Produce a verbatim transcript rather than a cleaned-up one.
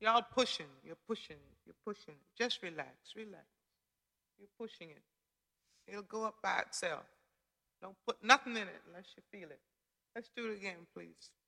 Y'all pushing. You're pushing. You're pushing. Just relax. Relax. You're pushing it. It'll go up by itself. Don't put nothing in it unless you feel it. Let's do it again, please.